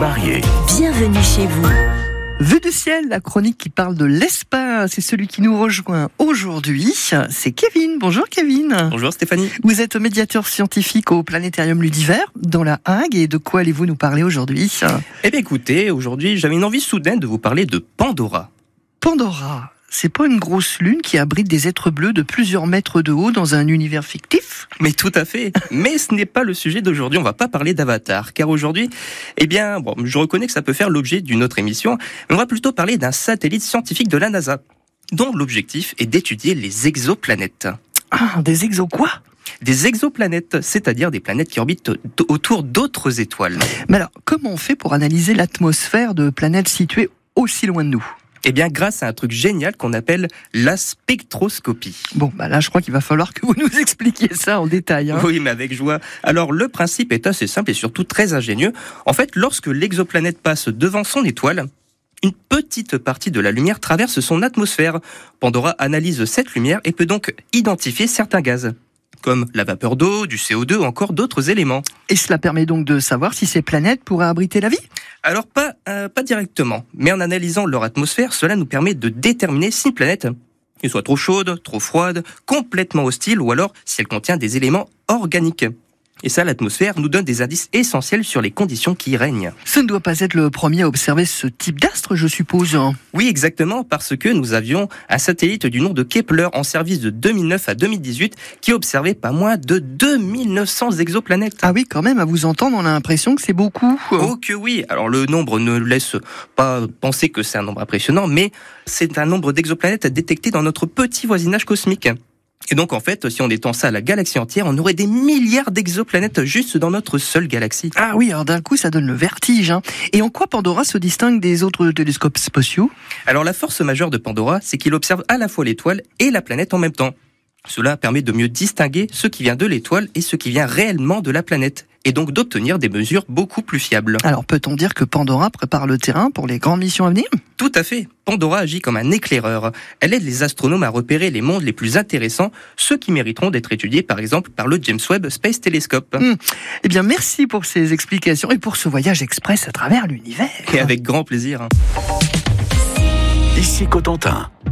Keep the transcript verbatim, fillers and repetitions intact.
Barrier. Bienvenue chez vous. Vue du ciel, la chronique qui parle de l'espace, c'est celui qui nous rejoint aujourd'hui, c'est Kevin. Bonjour Kevin. Bonjour Stéphanie. Vous êtes médiateur scientifique au Planétarium Ludiver dans La Hague, et de quoi allez-vous nous parler aujourd'hui ? Eh bien écoutez, aujourd'hui j'avais une envie soudaine de vous parler de Pandora. Pandora, c'est pas une grosse lune qui abrite des êtres bleus de plusieurs mètres de haut dans un univers fictif ? Mais tout à fait. Mais ce n'est pas le sujet d'aujourd'hui, on va pas parler d'Avatar, car aujourd'hui, eh bien, bon, je reconnais que ça peut faire l'objet d'une autre émission, mais on va plutôt parler d'un satellite scientifique de la NASA, dont l'objectif est d'étudier les exoplanètes. Ah, des exos quoi ? Des exoplanètes, c'est-à-dire des planètes qui orbitent t- autour d'autres étoiles. Mais alors, comment on fait pour analyser l'atmosphère de planètes situées aussi loin de nous ? Eh bien, grâce à un truc génial qu'on appelle la spectroscopie. Bon, bah là, je crois qu'il va falloir que vous nous expliquiez ça en détail. Hein. Oui, mais avec joie. Alors, le principe est assez simple et surtout très ingénieux. En fait, lorsque l'exoplanète passe devant son étoile, une petite partie de la lumière traverse son atmosphère. Pandora analyse cette lumière et peut donc identifier certains gaz, comme la vapeur d'eau, du C O deux ou encore d'autres éléments. Et cela permet donc de savoir si ces planètes pourraient abriter la vie ? Alors pas, euh, pas directement, mais en analysant leur atmosphère, cela nous permet de déterminer si une planète elle soit trop chaude, trop froide, complètement hostile, ou alors si elle contient des éléments organiques. Et ça, l'atmosphère nous donne des indices essentiels sur les conditions qui y règnent. Ce ne doit pas être le premier à observer ce type d'astre, je suppose. Oui, exactement, parce que nous avions un satellite du nom de Kepler en service de deux mille neuf à deux mille dix-huit qui observait pas moins de deux mille neuf cents exoplanètes. Ah oui, quand même, à vous entendre, on a l'impression que c'est beaucoup. Oh que oui. Alors le nombre ne laisse pas penser que c'est un nombre impressionnant, mais c'est un nombre d'exoplanètes détectés dans notre petit voisinage cosmique. Et donc en fait, si on étend ça à la galaxie entière, on aurait des milliards d'exoplanètes juste dans notre seule galaxie. Ah oui, alors d'un coup ça donne le vertige. Hein. Et en quoi Pandora se distingue des autres télescopes spatiaux ? Alors la force majeure de Pandora, c'est qu'il observe à la fois l'étoile et la planète en même temps. Cela permet de mieux distinguer ce qui vient de l'étoile et ce qui vient réellement de la planète, et donc d'obtenir des mesures beaucoup plus fiables. Alors peut-on dire que Pandora prépare le terrain pour les grandes missions à venir ? Tout à fait. Pandora agit comme un éclaireur. Elle aide les astronomes à repérer les mondes les plus intéressants, ceux qui mériteront d'être étudiés par exemple par le James Webb Space Telescope. Mmh. Eh bien merci pour ces explications et pour ce voyage express à travers l'univers. Et avec grand plaisir. Ici Cotentin.